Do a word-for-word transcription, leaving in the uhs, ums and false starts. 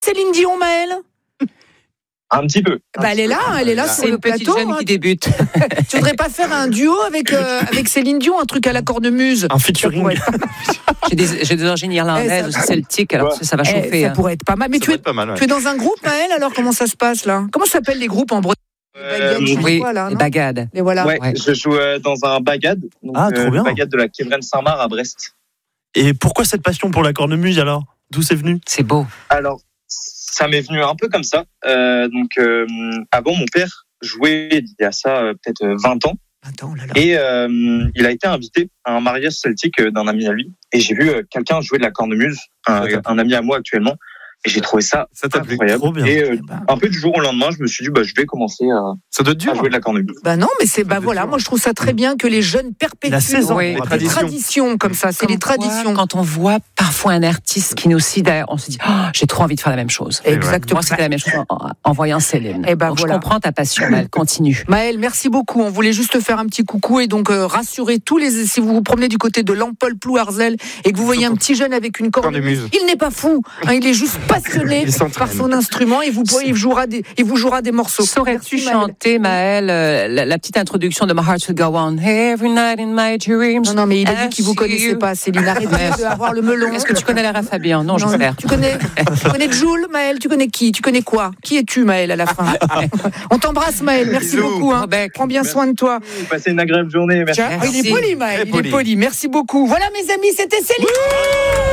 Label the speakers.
Speaker 1: Céline Dion, Maël ?
Speaker 2: Un petit peu.
Speaker 1: Bah, elle est là, elle est là sur
Speaker 3: C'est
Speaker 1: le
Speaker 3: une petite
Speaker 1: plateau.
Speaker 3: jeune
Speaker 1: hein.
Speaker 3: qui débute.
Speaker 1: Tu voudrais pas faire un duo avec, euh, avec Céline Dion, un truc à la cornemuse ?
Speaker 4: Un featuring.
Speaker 3: J'ai des, j'ai des origines irlandaises,
Speaker 1: Eh, ça-
Speaker 3: aussi celtiques, alors
Speaker 2: Ouais.
Speaker 3: ça va
Speaker 1: Eh,
Speaker 3: chauffer.
Speaker 1: ça
Speaker 3: hein.
Speaker 1: pourrait être pas mal. Mais
Speaker 4: Ça
Speaker 1: tu
Speaker 4: pourrait
Speaker 1: es,
Speaker 4: être pas mal, ouais.
Speaker 1: tu es dans un groupe, Maël, alors comment ça se passe là ? Comment s'appellent les groupes en Bretagne ?
Speaker 2: Euh,
Speaker 1: je sais
Speaker 3: Oui,
Speaker 1: quoi, là,
Speaker 3: les
Speaker 1: non
Speaker 3: bagades.
Speaker 1: Et voilà.
Speaker 2: Ouais,
Speaker 3: Ouais.
Speaker 2: je joue euh, dans un bagad. Donc,
Speaker 4: Ah, trop
Speaker 2: euh,
Speaker 4: bien.
Speaker 2: Le bagad de la Kévrenne Saint-Marc à Brest.
Speaker 4: Et pourquoi cette passion pour la cornemuse alors ? D'où c'est venu ?
Speaker 3: C'est beau.
Speaker 2: Alors, ça m'est venu un peu comme ça. Euh, donc, euh, avant, mon père jouait, il y a ça euh, peut-être vingt ans.
Speaker 1: Attends, là, là.
Speaker 2: Et euh, il a été invité à un mariage celtique d'un ami à lui. Et j'ai vu euh, quelqu'un jouer de la cornemuse, un, un ami à moi actuellement. Et j'ai trouvé ça
Speaker 4: Ça t'a plu ?
Speaker 2: incroyable.
Speaker 4: Trop bien.
Speaker 2: Et euh,
Speaker 1: Eh ben,
Speaker 2: un peu du jour au lendemain, je me suis dit, bah, je vais commencer à,
Speaker 4: Ça doit être dur.
Speaker 2: à jouer de la cornemuse.
Speaker 1: bah non, mais c'est bah
Speaker 4: Ça
Speaker 1: voilà,
Speaker 4: dure.
Speaker 1: moi je trouve ça très bien que les jeunes perpétuent
Speaker 4: La saison,
Speaker 3: Oui.
Speaker 1: les
Speaker 4: la tradition.
Speaker 1: traditions comme ça, c'est
Speaker 3: Comme
Speaker 1: les
Speaker 3: quoi,
Speaker 1: traditions.
Speaker 3: Quand on voit parfois un artiste qui nous sidère, on se dit oh, j'ai trop envie de faire la même chose.
Speaker 1: Exactement.
Speaker 3: Moi, c'était la même chose en, en voyant Céline.
Speaker 1: Eh ben,
Speaker 3: donc,
Speaker 1: voilà.
Speaker 3: je comprends ta passion, mais elle continue.
Speaker 1: Maël, merci beaucoup. On voulait juste faire un petit coucou et donc euh, rassurer tous les. Si vous vous promenez du côté de Lampol, Plouarzel et que vous voyez un petit jeune avec une cornemuse,
Speaker 4: Cornemuse.
Speaker 1: il n'est pas fou. Hein, il est juste passionné
Speaker 4: Il s'entraîne.
Speaker 1: par son instrument et vous pourrez, il jouera des, il vous jouera des morceaux.
Speaker 3: Saurais-tu
Speaker 1: Merci, Maël.
Speaker 3: chanter, Maël, euh, la, la petite introduction de My Heart Will Go On Every night in my dreams?
Speaker 1: Non, non, mais il a dit qu'il vous
Speaker 3: As
Speaker 1: connaissait
Speaker 3: you-
Speaker 1: pas, Céline. Arrêtez d'avoir le melon.
Speaker 3: Est-ce que tu connais Lara Fabian? Non,
Speaker 1: Non,
Speaker 3: j'espère.
Speaker 1: tu connais, tu connais Jules, Maël, tu connais qui? Tu connais quoi? Qui es-tu, Maël, à la fin? On t'embrasse, Maël. Merci
Speaker 2: Bisous.
Speaker 1: beaucoup. Hein.
Speaker 3: Rebecca.
Speaker 1: Prends bien soin de toi.
Speaker 2: Passez une agréable journée. Merci.
Speaker 1: Tiens, il est
Speaker 3: Merci.
Speaker 1: poli, Maël.
Speaker 4: Très
Speaker 1: Il est
Speaker 4: poli.
Speaker 1: poli. Merci beaucoup. Voilà, mes amis, c'était Céline.